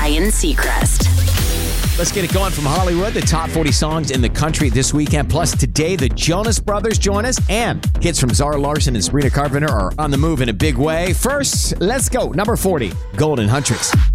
Ryan Seacrest. Let's get it going from Hollywood. The top 40 songs in the country this weekend. Plus, today, the Jonas Brothers join us. And hits from Zara Larsson and Sabrina Carpenter are on the move in a big way. First, let's go. Number 40, Golden Huntress.